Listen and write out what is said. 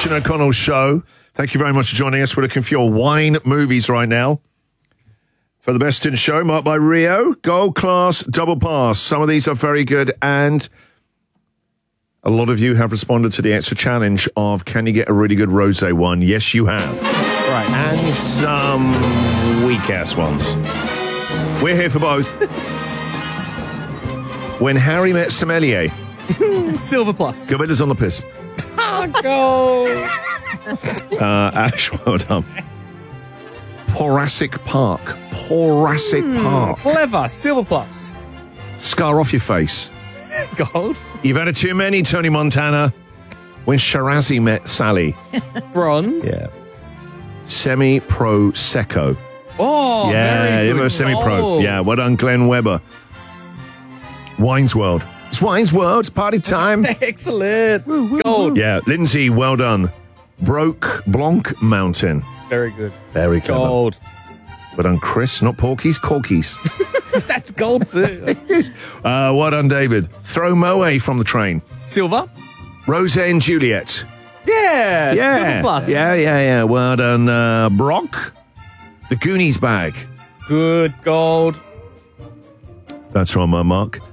Christian O'Connell Show. Thank you very much for joining us. We're looking for your wine movies right now. For the best in show, marked by Rio, Gold Class, Double Pass. Some of these are very good, and a lot of you have responded to the extra challenge of can you get a really good rosé one? Yes, you have. Right. And some weak-ass ones. We're here for both. When Harry Met Sommelier. Silver Plus. Gorillas on the piss. Go. Ash, well done. Poracic Park. Park. Clever. Silver Plus. Scar off your face. Gold. You've had it too many, Tony Montana. When Shirazi Met Sally. Bronze. Yeah. Semi-Pro Secco. Oh, very good. Semi-Pro. Oh. Yeah, well done, Glenn Webber. Wine's World. It's Wine's World. It's party time. Excellent. Gold. Yeah, Lindsay, well done. Blanc Mountain. Very good. Very clever. Gold. Well done, Chris. Not Porkies, Corkies. That's gold too. Well done, David. Throw Moe from the train. Silver. Rose and Juliet. Yeah. Silver Plus. Yeah. Well done, Brock. The Goonies bag. Good. Gold. That's right, Mark.